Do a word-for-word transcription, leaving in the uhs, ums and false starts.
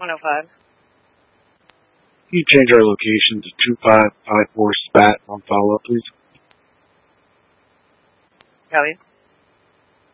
one oh five. Can you change our location to two five five four Spat on follow-up, please? Copy.